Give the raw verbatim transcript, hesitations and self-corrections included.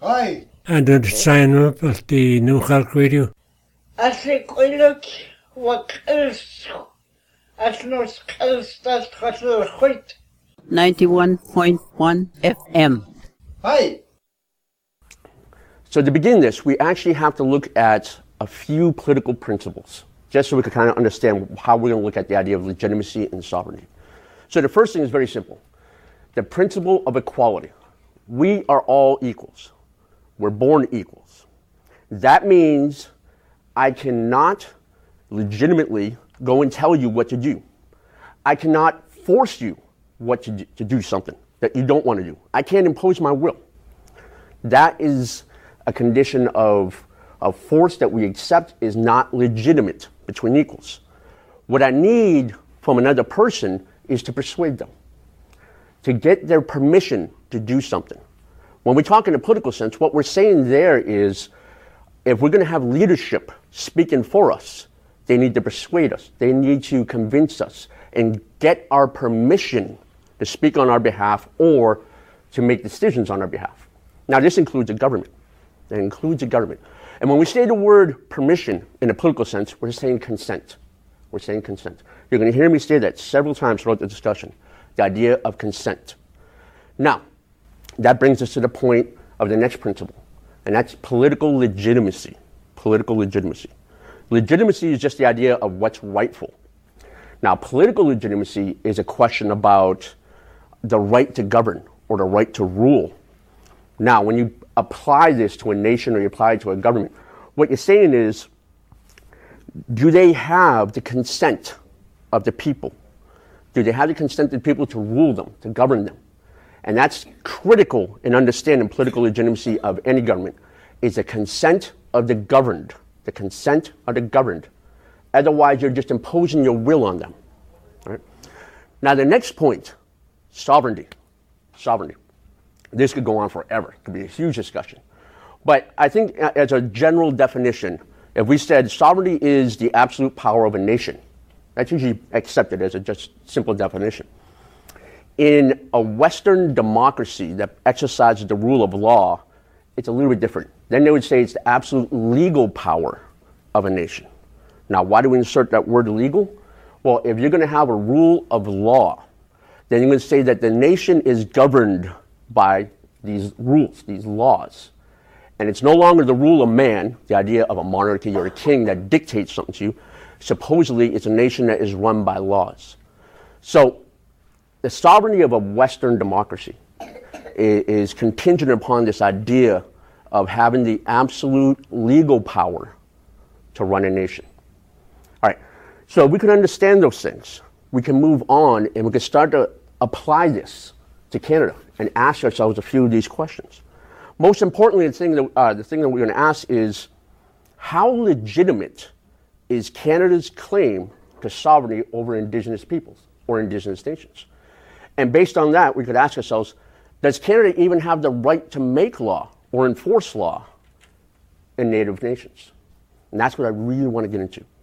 Hi. And the sign up of the New Khalk Radio. As ik oilig wat kils, as nos kils dat gatel goed. ninety-one point one F M. Hi. So to begin this, we actually have to look at a few political principles, just so we can kind of understand how we're going to look at the idea of legitimacy and sovereignty. So the first thing is very simple. The principle of equality. We are all equals. We're born equals. That means I cannot legitimately go and tell you what to do. I cannot force you what to do, to do something that you don't want to do. I can't impose my will. That is a condition of, of force that we accept is not legitimate between equals. What I need from another person is to persuade them, to get their permission to do something. When we talk in a political sense, what we're saying there is, if we're going to have leadership speaking for us, they need to persuade us. They need to convince us and get our permission to speak on our behalf or to make decisions on our behalf. Now, this includes a government. It includes a government. And when we say the word permission in a political sense, we're saying consent. We're saying consent. You're going to hear me say that several times throughout the discussion, the idea of consent. Now, that brings us to the point of the next principle, and that's political legitimacy. Political legitimacy. Legitimacy is just the idea of what's rightful. Now, political legitimacy is a question about the right to govern or the right to rule. Now, when you apply this to a nation or you apply it to a government, what you're saying is, do they have the consent of the people? Do they have the consent of the people to rule them, to govern them? And that's critical in understanding political legitimacy of any government, is the consent of the governed. The consent of the governed. Otherwise, you're just imposing your will on them. Right? Now, the next point, sovereignty. Sovereignty. This could go on forever. It could be a huge discussion. But I think as a general definition, if we said sovereignty is the absolute power of a nation, that's usually accepted as a just simple definition. In a Western democracy that exercises the rule of law, it's a little bit different. Then they would say it's the absolute legal power of a nation. Now, why do we insert that word legal? Well, if you're going to have a rule of law, then you're going to say that the nation is governed by these rules, these laws. And it's no longer the rule of man, the idea of a monarchy or a king that dictates something to you. Supposedly, it's a nation that is run by laws. So, the sovereignty of a Western democracy is, is contingent upon this idea of having the absolute legal power to run a nation. All right, so we can understand those things. We can move on and we can start to apply this to Canada and ask ourselves a few of these questions. Most importantly, the thing that, uh, the thing that we're going to ask is, how legitimate is Canada's claim to sovereignty over Indigenous peoples or Indigenous nations? And based on that, we could ask ourselves, does Canada even have the right to make law or enforce law in Native nations? And that's what I really want to get into.